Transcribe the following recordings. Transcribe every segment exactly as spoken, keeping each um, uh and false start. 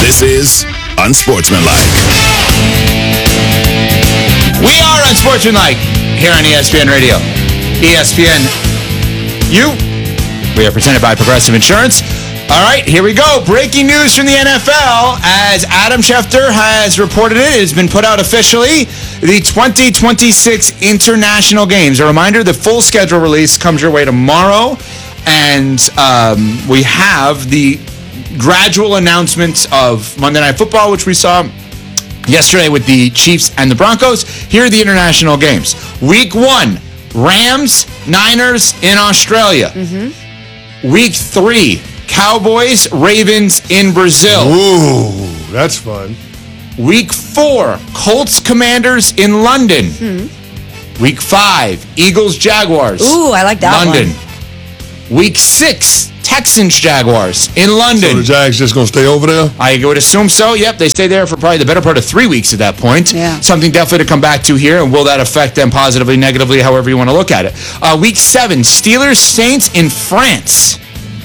This is Unsportsmanlike. We are Unsportsmanlike here on E S P N Radio. E S P N U. We are presented by Progressive Insurance. All right, here we go. Breaking news from the N F L. As Adam Schefter has reported it, it has been put out officially. The twenty twenty-six international games. A reminder, the full schedule release comes your way tomorrow. And um, we have the gradual announcements of Monday Night Football, which we saw yesterday with the Chiefs and the Broncos. Here are the international games. Week one, Rams, Niners in Australia. Mm-hmm. Week three, Cowboys, Ravens in Brazil. Ooh, that's fun. Week four, Colts, Commanders in London. Mm-hmm. Week five, Eagles, Jaguars. Ooh, I like that London. one. Week six, Texans, Jaguars in London. So the Jags just going to stay over there? I would assume so. Yep, they stay there for probably the better part of three weeks at that point. Yeah. Something definitely to come back to here, and will that affect them positively, negatively, however you want to look at it. Uh, week seven, Steelers, Saints in France.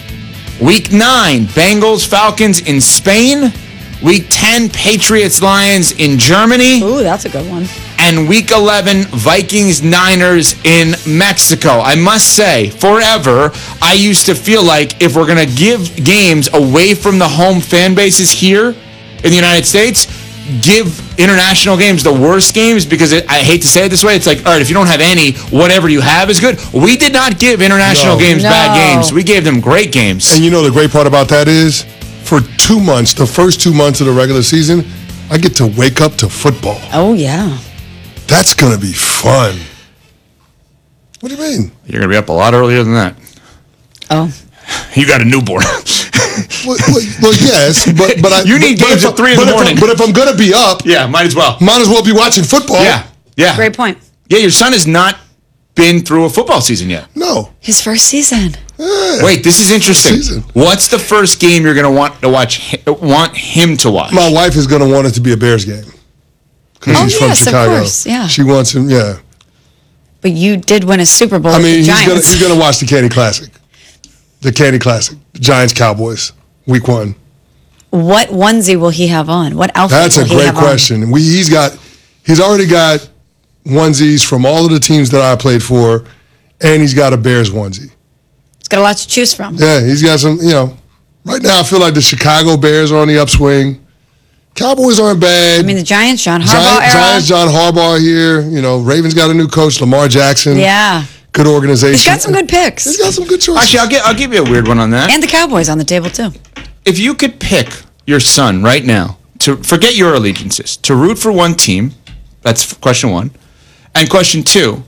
Week nine, Bengals, Falcons in Spain. Week ten, Patriots, Lions in Germany. Ooh, that's a good one. And week eleven, Vikings, Niners in Mexico. I must say, forever, I used to feel like if we're going to give games away from the home fan bases here in the United States, give international games the worst games, because it, I hate to say it this way, it's like, all right, if you don't have any, whatever you have is good. We did not give international No. games No. bad games. We gave them great games. And you know the great part about that is, for two months, the first two months of the regular season, I get to wake up to football. Oh, yeah. That's going to be fun. What do you mean? You're going to be up a lot earlier than that. Oh. You got a newborn. Well, well, well yes, but, but I... You need but, games but at three in but the if morning. I- But if I'm going to be up, Yeah, might as well. might as well be watching football. Yeah, yeah. Great point. Yeah, your son has not been through a football season yet. No. His first season. Yeah. Wait, this is interesting. Season. What's the first game you're going to want to watch? Want him to watch? My wife is going to want it to be a Bears game. Because Oh, she's from yes, of Chicago. course, yeah. She wants him, yeah. But you did win a Super Bowl I with mean, the he's Giants. going he's gonna watch the Candy Classic. The Candy Classic. The Giants, Cowboys. Week one. What onesie will he have on? What outfit That's will a he great have question. We, he's got, he's already got onesies from all of the teams that I played for, and he's got a Bears onesie. on? He's got a lot to choose from. Yeah, he's got some, you know, right now I feel like the Chicago Bears are on the upswing. Cowboys aren't bad. I mean, the Giants, John Harbaugh Giant, era. Giants, John Harbaugh here. You know, Ravens got a new coach, Lamar Jackson. Yeah. Good organization. He's got some good picks. He's got some good choices. Actually, I'll, get, I'll give you a weird one on that. And the Cowboys on the table, too. If you could pick your son right now, to forget your allegiances, to root for one team, that's question one. And question two,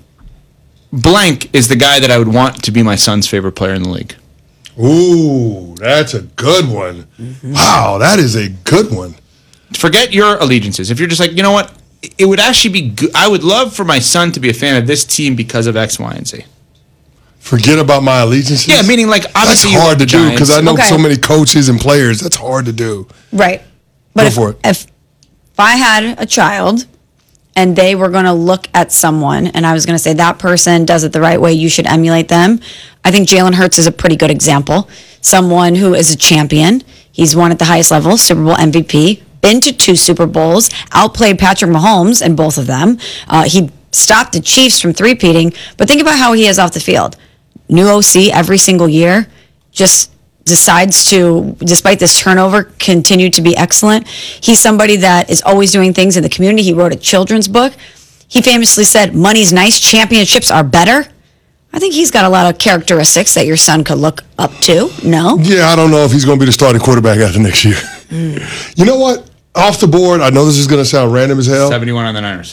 blank is the guy that I would want to be my son's favorite player in the league. Ooh, that's a good one. Mm-hmm. Wow, that is a good one. Forget your allegiances. If you're just like, you know what, it would actually be good. I would love for my son to be a fan of this team because of X, Y, and Z. Forget about my allegiances. Yeah, meaning like That's obviously you hard love to the do because I know Okay. so many coaches and players. That's hard to do. Right. But Go if, for it. if if I had a child and they were going to look at someone and I was going to say that person does it the right way, you should emulate them, I think Jalen Hurts is a pretty good example. Someone who is a champion. He's won at the highest level, Super Bowl M V P, been to two Super Bowls, outplayed Patrick Mahomes in both of them. Uh, he stopped the Chiefs from three-peating, but think about how he is off the field. New O C every single year, just decides to, despite this turnover, continue to be excellent. He's somebody that is always doing things in the community. He wrote a children's book. He famously said, money's nice, championships are better. I think he's got a lot of characteristics that your son could look up to. No? Yeah, I don't know if he's going to be the starting quarterback after next year. Mm. You know what? Off the board, I know this is going to sound random as hell. seventy-one on the Niners.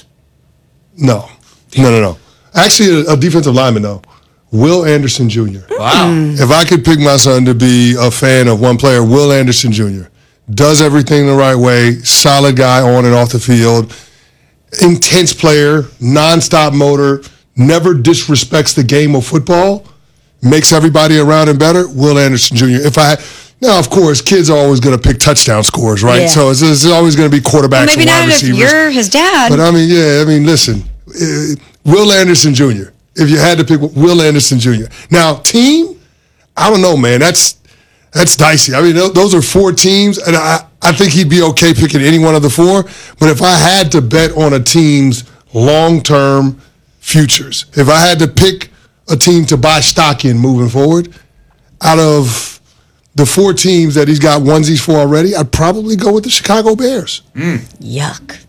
No. No, no, no. Actually, a, a defensive lineman, though. Will Anderson Junior Wow. If I could pick my son to be a fan of one player, Will Anderson Junior Does everything the right way, solid guy on and off the field, intense player, nonstop motor, never disrespects the game of football, makes everybody around him better, Will Anderson Junior If I now, of course, kids are always going to pick touchdown scores, right? Yeah. So it's, it's always going to be quarterbacks Well, maybe and wide not if receivers. you're his dad. But I mean, yeah, I mean, listen, uh, Will Anderson Junior If you had to pick Will Anderson Junior Now, team, I don't know, man. That's that's dicey. I mean, th- those are four teams, and I, I think he'd be okay picking any one of the four. But if I had to bet on a team's long-term futures, if I had to pick a team to buy stock in moving forward, out of the four teams that he's got onesies for already, I'd probably go with the Chicago Bears. Mm. Yuck.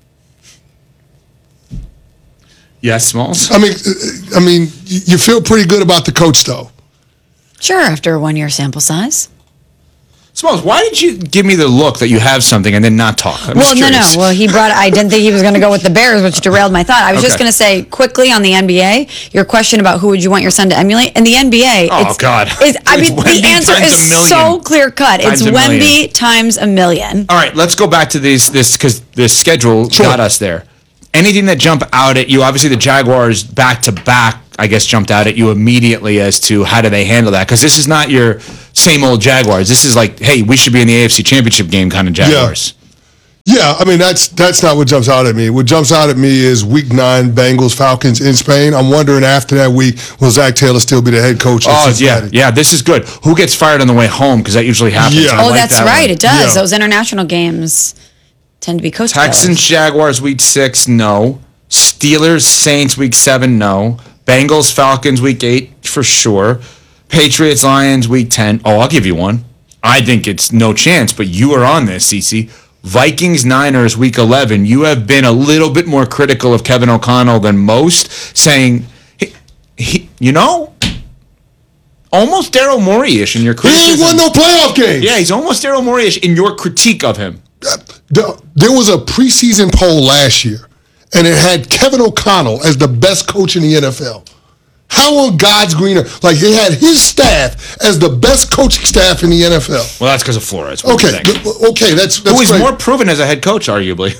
Yes, Smalls? I mean, I mean, you feel pretty good about the coach, though. Sure, after a one-year sample size. Smalls, why did you give me the look that you have something and then not talk? I'm Well, just no, no. curious. Well, he brought. I didn't think he was going to go with the Bears, which derailed my thought. I was Okay. just going to say quickly on the N B A. Your question about who would you want your son to emulate in the N B A? Oh, it's, God. Is, I It's mean, Wemby the answer times a is million. so clear cut. It's Times a million. Wemby times a million. All right, let's go back to these this because the schedule Sure. got us there. Anything that jump out at you? Obviously, the Jaguars back to back, I guess, jumped out at you immediately as to how do they handle that? Because this is not your same old Jaguars. This is like, hey, we should be in the A F C Championship game kind of Jaguars. Yeah, I mean, that's that's not what jumps out at me. What jumps out at me is week nine, Bengals, Falcons in Spain. I'm wondering after that week, will Zach Taylor still be the head coach? in Oh, yeah, Cincinnati? yeah, this is good. Who gets fired on the way home? Because that usually happens. Yeah. I Oh, like that's that right. one. It does. Yeah. Those international games tend to be coached by Texans, those. Jaguars, week six, no. Steelers, Saints, week seven, no. Bengals, Falcons, week eight, for sure. Patriots, Lions, week ten. Oh, I'll give you one. I think it's no chance, but you are on this, Cece. Vikings, Niners, week eleven. You have been a little bit more critical of Kevin O'Connell than most, saying, he, he, you know, almost Daryl Morey-ish in your He criticism. ain't won no playoff game. Yeah, he's almost Daryl Morey-ish in your critique of him. The- There was a preseason poll last year, and it had Kevin O'Connell as the best coach in the N F L. How on God's green earth? Like, he had his staff as the best coaching staff in the N F L. Well, that's because of Flores. What do you Okay, think? th- okay, that's that's Who is great. more proven as a head coach, arguably.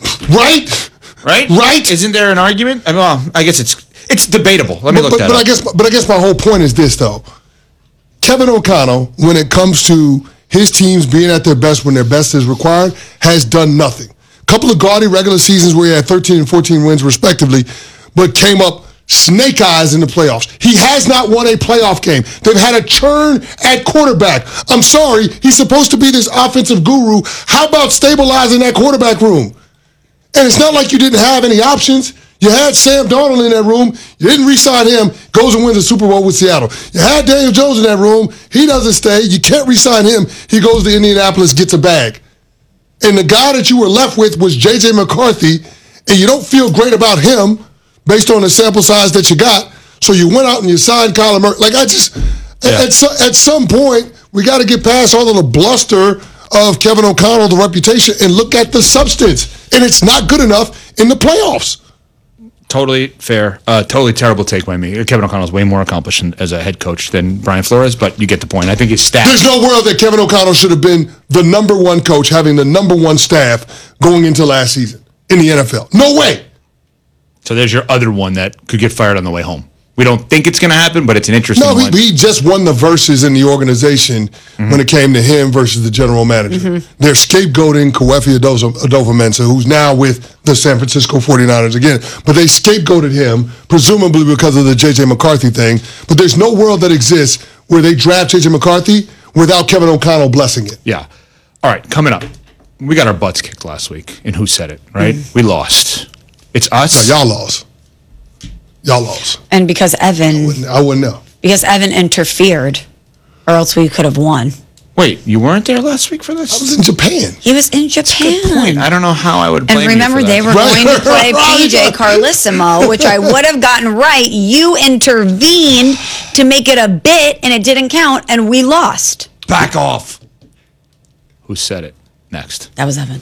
right, Right? Right. Isn't there an argument? I mean, well, I guess it's it's debatable. Let me But, look but, that but up. I guess, but I guess my whole point is this, though. Kevin O'Connell, when it comes to his teams being at their best when their best is required, has done nothing. A couple of gaudy regular seasons where he had thirteen and fourteen wins respectively, but came up snake eyes in the playoffs. He has not won a playoff game. They've had a churn at quarterback. I'm sorry, he's supposed to be this offensive guru. How about stabilizing that quarterback room? And it's not like you didn't have any options. You had Sam Darnold in that room. You didn't re-sign him. Goes and wins the Super Bowl with Seattle. You had Daniel Jones in that room. He doesn't stay. You can't re-sign him. He goes to Indianapolis, gets a bag. And the guy that you were left with was J J McCarthy, and you don't feel great about him based on the sample size that you got. So you went out and you signed Kyler Murray. Like, I just, Yeah. at, so, at some point, we got to get past all of the bluster of Kevin O'Connell, the reputation, and look at the substance. And it's not good enough in the playoffs. Totally fair. Uh, totally terrible take by me. Kevin O'Connell's way more accomplished in- as a head coach than Brian Flores, but you get the point. I think his staff. There's no world that Kevin O'Connell should have been the number one coach, having the number one staff going into last season in the N F L. No way. So there's your other one that could get fired on the way home. We don't think it's going to happen, but it's an interesting No, he, one. he just won the verses in the organization when it came to him versus the general manager. They're scapegoating Kwefi Adolfo-Mensah, who's now with the San Francisco forty-niners again. But they scapegoated him, presumably because of the J J McCarthy thing. But there's no world that exists where they draft J J McCarthy without Kevin O'Connell blessing it. Yeah. All right, coming up. We got our butts kicked last week in Who Said It, right? We lost. It's us. Y'all lost. Y'all lost. And because Evan, Wouldn't- I wouldn't know. because Evan interfered, or else we could have won. Wait, you weren't there last week for I was this? in Japan. He was in Japan. Good point. I don't know how I would blame And remember, you for that. they were Right, going to play right. P J Carlissimo, which I would have gotten right. You intervened to make it a bit, and it didn't count, and we lost. Back off. Who Said It? Next. That was Evan.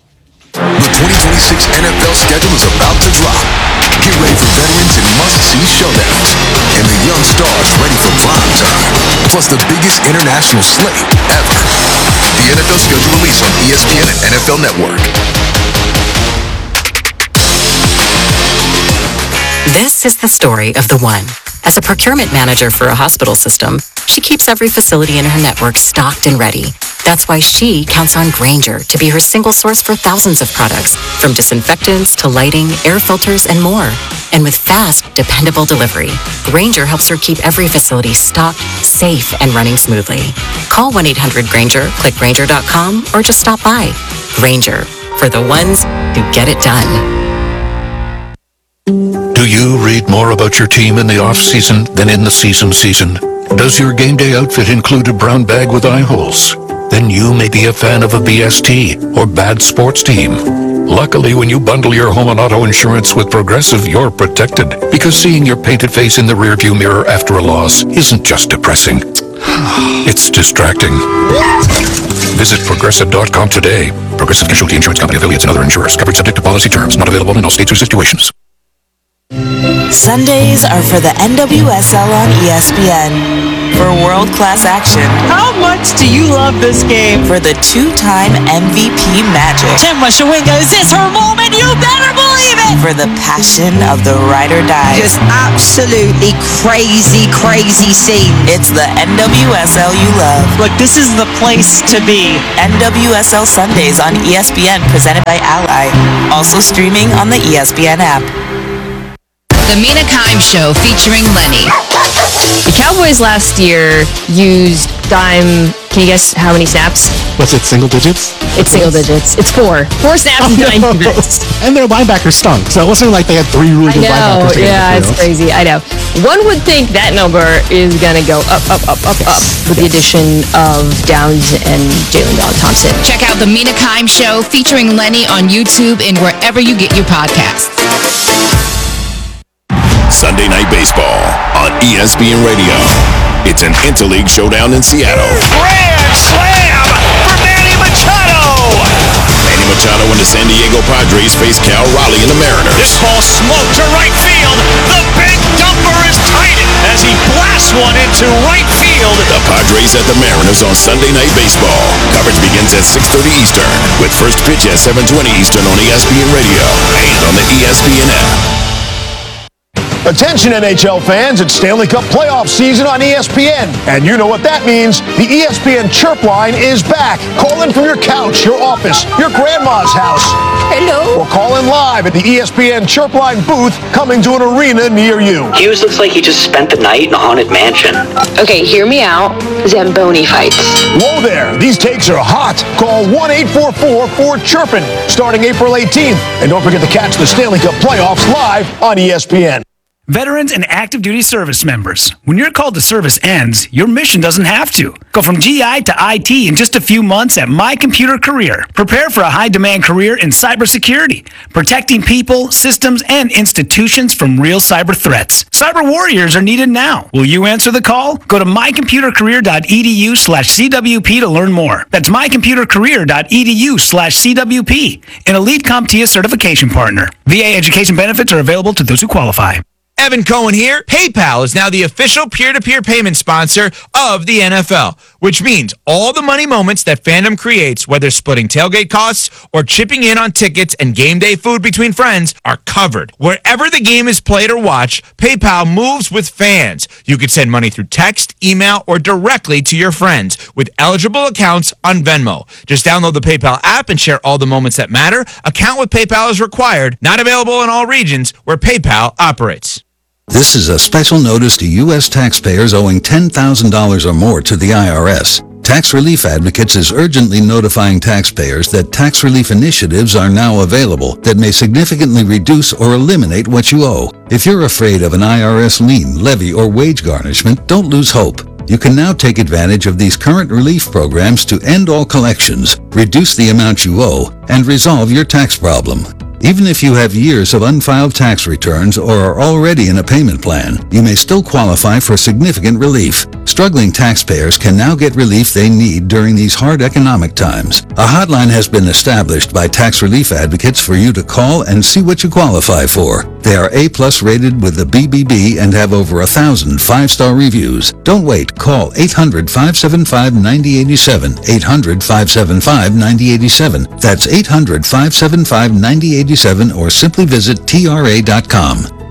The twenty twenty-six N F L schedule is about to drop. Get ready for veterans and must-see showdowns, and the young stars ready for prime time. Plus the biggest international slate ever. The N F L schedule release on E S P N and N F L Network. This is the story of the one. As a procurement manager for a hospital system, she keeps every facility in her network stocked and ready. That's why she counts on Grainger to be her single source for thousands of products, from disinfectants to lighting, air filters, and more. And with fast, dependable delivery, Grainger helps her keep every facility stocked, safe, and running smoothly. Call one eight hundred Grainger, click Grainger dot com, or just stop by. Grainger, for the ones who get it done. Do you read more about your team in the off-season than in the season season? Does your game day outfit include a brown bag with eye holes? Then you may be a fan of a B S T or bad sports team. Luckily, when you bundle your home and auto insurance with Progressive, you're protected, because seeing your painted face in the rearview mirror after a loss isn't just depressing. It's distracting. Visit Progressive dot com today. Progressive Casualty Insurance Company, affiliates, and other insurers. Covered subject to policy terms. Not available in all states or situations. Sundays are for the N W S L on E S P N. For world-class action. How much do you love this game? For the two-time M V P magic. Tim Washawinga, is this her moment? You better believe it! For the passion of the ride or die. Just absolutely crazy, crazy scene. It's the N W S L you love. Look, this is the place to be. N W S L Sundays on E S P N, presented by Ally. Also streaming on the E S P N app. The Mina Kimes Show featuring Lenny. The Cowboys last year used dime. Can you guess how many snaps? Was it single digits? It's single digits. It's four. Four snaps in nine minutes. And their linebackers stunk, so it wasn't like they had three really good I know, linebackers. Yeah, it's crazy. I know. One would think that number is going to go up, up, up, up, up with the addition of Downs and Jalen Dog Thompson. Check out The Mina Kimes Show featuring Lenny on YouTube and wherever you get your podcasts. Sunday Night Baseball on E S P N Radio. It's an interleague showdown in Seattle. Grand slam for Manny Machado! Manny Machado and the San Diego Padres face Cal Raleigh and the Mariners. This ball smoked to right field. The big dumper is tight as he blasts one into right field. The Padres at the Mariners on Sunday Night Baseball. Coverage begins at six thirty Eastern, with first pitch at seven twenty Eastern on E S P N Radio and on the E S P N app. Attention N H L fans, it's Stanley Cup playoff season on E S P N. And you know what that means. The E S P N Chirp Line is back. Call in from your couch, your office, your grandma's house. Hello. Or call in live at the E S P N Chirp Line booth coming to an arena near you. Hughes looks like he just spent the night in a haunted mansion. Okay, hear me out. Zamboni fights. Whoa there. These takes are hot. Call one eight four four four chirpin starting April eighteenth. And don't forget to catch the Stanley Cup playoffs live on E S P N. Veterans and active duty service members, when your call to service ends, your mission doesn't have to. Go from G I to I T in just a few months at My Computer Career. Prepare for a high-demand career in cybersecurity, protecting people, systems, and institutions from real cyber threats. Cyber warriors are needed now. Will you answer the call? Go to my computer career dot e d u slash c w p to learn more. That's my computer career dot e d u slash c w p, an elite CompTIA certification partner. V A education benefits are available to those who qualify. Evan Cohen here. PayPal is now the official peer-to-peer payment sponsor of the N F L, which means all the money moments that fandom creates, whether splitting tailgate costs or chipping in on tickets and game day food between friends, are covered. Wherever the game is played or watched, PayPal moves with fans. You can send money through text, email, or directly to your friends with eligible accounts on Venmo. Just download the PayPal app and share all the moments that matter. Account with PayPal is required. Not available in all regions where PayPal operates. This is a special notice to U S taxpayers owing ten thousand dollars or more to the I R S. Tax Relief Advocates is urgently notifying taxpayers that tax relief initiatives are now available that may significantly reduce or eliminate what you owe. If you're afraid of an I R S lien, levy, or wage garnishment, don't lose hope. You can now take advantage of these current relief programs to end all collections, reduce the amount you owe, and resolve your tax problem. Even if you have years of unfiled tax returns or are already in a payment plan, you may still qualify for significant relief. Struggling taxpayers can now get relief they need during these hard economic times. A hotline has been established by Tax Relief Advocates for you to call and see what you qualify for. They are A-plus rated with the B B B and have over a thousand five-star reviews. Don't wait. Call eight hundred, five seven five, nine zero eight seven, eight hundred, five seven five, nine zero eight seven. That's eight hundred, five seven five, nine zero eight seven or simply visit T R A dot com.